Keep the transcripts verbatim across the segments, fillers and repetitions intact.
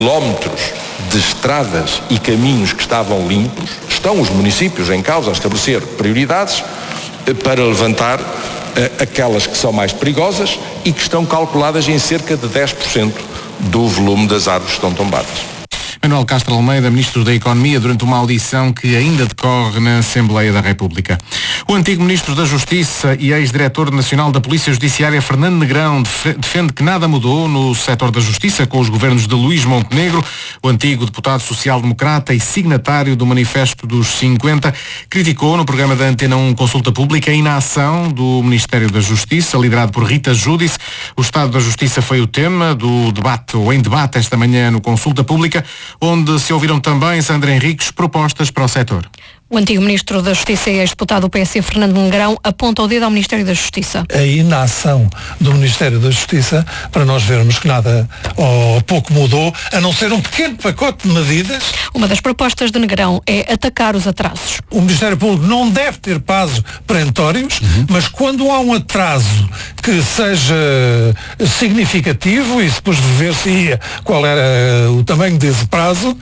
Quilómetros de estradas e caminhos que estavam limpos, estão os municípios em causa a estabelecer prioridades para levantar aquelas que são mais perigosas e que estão calculadas em cerca de dez por cento do volume das árvores que estão tombadas. Manuel Castro Almeida, Ministro da Economia, durante uma audição que ainda decorre na Assembleia da República. O antigo Ministro da Justiça e ex-diretor nacional da Polícia Judiciária, Fernando Negrão, defende que nada mudou no setor da Justiça com os governos de Luís Montenegro. O antigo deputado social-democrata e signatário do Manifesto dos cinquenta criticou no programa da Antena um Consulta Pública a inação do Ministério da Justiça, liderado por Rita Giudice. O Estado da Justiça foi o tema do debate, ou em debate esta manhã no Consulta Pública, onde se ouviram também, Sandra Henriques, propostas para o setor. O antigo Ministro da Justiça e ex-deputado do P S, Fernando Negrão, aponta o dedo ao Ministério da Justiça. A inação do Ministério da Justiça, para nós vermos que nada ou pouco mudou, a não ser um pequeno pacote de medidas. Uma das propostas de Negrão é atacar os atrasos. O Ministério Público não deve ter prazos perentórios, uhum. mas quando há um atraso que seja significativo, e depois de ver-se qual era o tamanho desse prazo,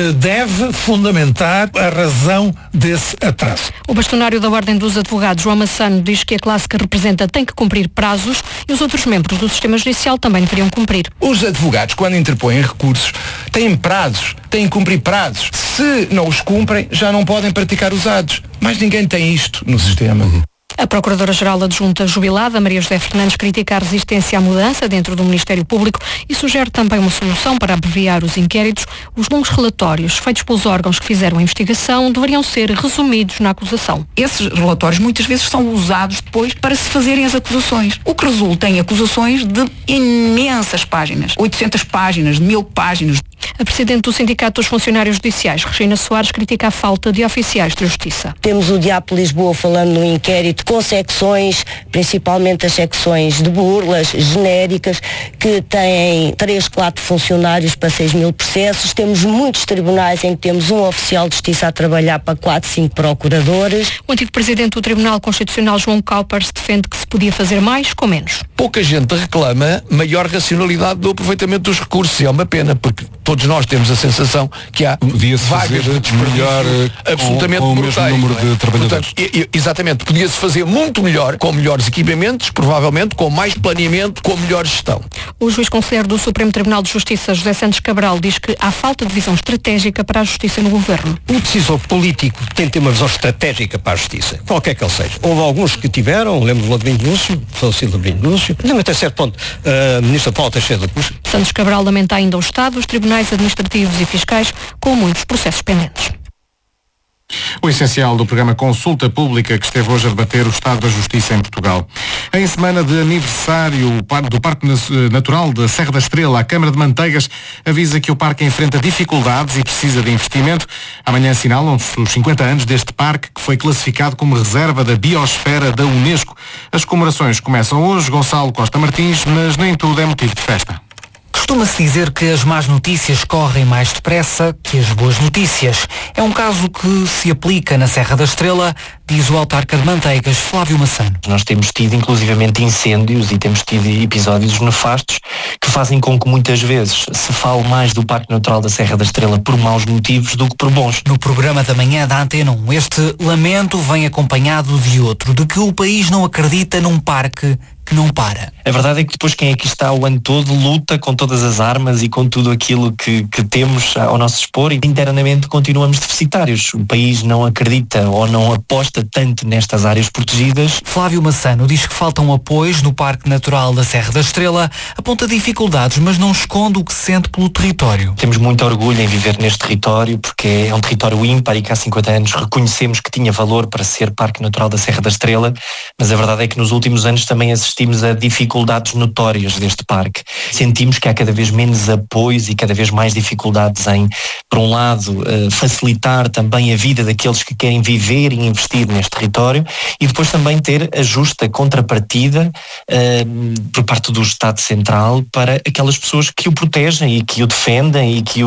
deve fundamentar a razão desse atraso. O bastonário da Ordem dos Advogados, João Massano, diz que a classe que representa tem que cumprir prazos e os outros membros do sistema judicial também deveriam cumprir. Os advogados, quando interpõem recursos, têm prazos, têm que cumprir prazos. Se não os cumprem, já não podem praticar os atos. Mas ninguém tem isto no sistema. Uhum. A Procuradora-Geral Adjunta jubilada, Maria José Fernandes, critica a resistência à mudança dentro do Ministério Público e sugere também uma solução para abreviar os inquéritos. Os longos relatórios feitos pelos órgãos que fizeram a investigação deveriam ser resumidos na acusação. Esses relatórios muitas vezes são usados depois para se fazerem as acusações, o que resulta em acusações de imensas páginas, oitocentas páginas, mil páginas. A Presidente do Sindicato dos Funcionários Judiciais, Regina Soares, critica a falta de oficiais de justiça. Temos o Diabo de Lisboa falando no inquérito com secções, principalmente as secções de burlas genéricas, que têm três, quatro funcionários para seis mil processos. Temos muitos tribunais em que temos um oficial de justiça a trabalhar para quatro, cinco procuradores. O antigo Presidente do Tribunal Constitucional, João Caupers, defende que se podia fazer mais com menos. Pouca gente reclama maior racionalidade do aproveitamento dos recursos, e é uma pena, porque todos nós temos a sensação que há podia-se vagas fazer de melhor absolutamente com, com o brutais, mesmo número é? de trabalhadores. Portanto, e, e, exatamente, podia-se fazer muito melhor, com melhores equipamentos, provavelmente com mais planeamento, com melhor gestão. O juiz conselheiro do Supremo Tribunal de Justiça, José Santos Cabral, diz que há falta de visão estratégica para a justiça no governo. O decisor político tem que ter uma visão estratégica para a justiça, qualquer que ele seja. Houve alguns que tiveram, lembro do Ladrinho Lúcio, falecido Ladrinho Lúcio, lembro até certo ponto, a ministra Paula Teixeira da Cruz. Santos Cabral lamenta ainda o Estado, os tribunais administrativos e fiscais, com muitos processos pendentes. O essencial do programa Consulta Pública, que esteve hoje a debater o estado da justiça em Portugal. Em semana de aniversário do Parque Natural da Serra da Estrela, a Câmara de Manteigas avisa que o parque enfrenta dificuldades e precisa de investimento. Amanhã assinalam-se os cinquenta anos deste parque, que foi classificado como reserva da biosfera da Unesco. As comemorações começam hoje, Gonçalo Costa Martins, mas nem tudo é motivo de festa. Costuma-se dizer que as más notícias correm mais depressa que as boas notícias. É um caso que se aplica na Serra da Estrela, diz o autarca de Manteigas, Flávio Massano. Nós temos tido inclusivamente incêndios e temos tido episódios nefastos que fazem com que muitas vezes se fale mais do Parque Natural da Serra da Estrela por maus motivos do que por bons. No programa da manhã da Antena um, este lamento vem acompanhado de outro, de que o país não acredita num parque que não para. A verdade é que depois quem aqui está o ano todo luta com todas as armas e com tudo aquilo que, que temos ao nosso dispor e internamente continuamos deficitários. O país não acredita ou não aposta tanto nestas áreas protegidas. Flávio Massano diz que faltam apoios no Parque Natural da Serra da Estrela, aponta dificuldades, mas não esconde o que sente pelo território. Temos muito orgulho em viver neste território porque é um território ímpar e que há cinquenta anos reconhecemos que tinha valor para ser Parque Natural da Serra da Estrela, mas a verdade é que nos últimos anos também assistimos a dificuldades notórias deste parque. Sentimos que há cada vez menos apoios e cada vez mais dificuldades em, por um lado, facilitar também a vida daqueles que querem viver e investir neste território e depois também ter a justa contrapartida uh, por parte do Estado Central para aquelas pessoas que o protegem e que o defendem e que o